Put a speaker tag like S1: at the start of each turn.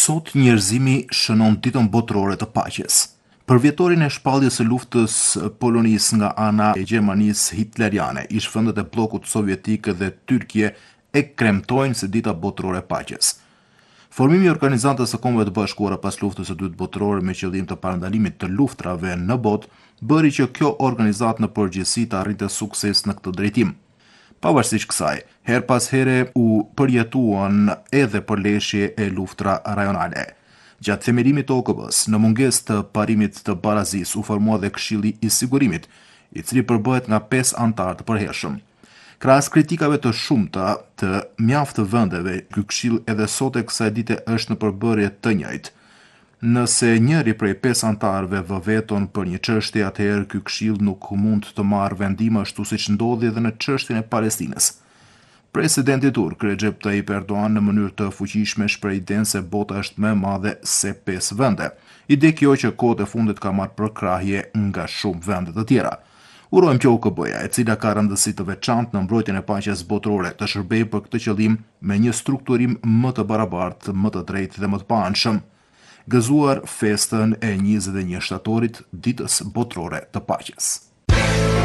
S1: Sot njerëzimi shënon ditën botërore të paqes. Për vjetorin e shpalljes së luftës Polonisë nga ana e Gjermanisë hitleriane, ish-vendet e bllokut sovjetik dhe Tyrkie e kremtojnë si dita botërore e paqes. Formimi i Organizatës së Kombeve të Bashkuara pas luftës së dytë botërore me qëllim të parandalimit të luftrave në botë bëri që kjo organizatë në përgjithësi të arrinte sukses në këtë drejtim. Pavarësisht kësaj, her pas here u përjetuan edhe përleshje e luftra rajonale. Gjatë themelimit të OKB-s, në mungesë të parimit të barazisë, u formua dhe Këshilli i Sigurimit, i cili përbëhet nga 5 anëtar të përhershëm. Krahas kritikave të shumta të mjaft të vendeve, ky këshill edhe sot e kësaj dite është në përbërje të njëjtë. Nëse njëri prej 5 anëtarëve vë veton për një çështje, atëherë ky këshill nuk mund të marrë vendim ashtu siç ndodhi edhe në çështjen e Palestinës. Presidenti turk Recep Tayyip Erdogan në mënyrë të fuqishme shpreh idenë se bota është më e madhe se 5 vende. Ide kjo që kohët e fundit ka marrë përkrahje nga shumë vende të tjera. Urojmë që OKB-ja, e cila ka rëndësi të veçantë në mbrojtjen e paqes botërore, të shërbejë për këtë qëllim me një strukturim më të barabartë, më të drejtë dhe më të paanshëm. Gëzuar festën e 21 shtatorit, ditës botërore të paqes.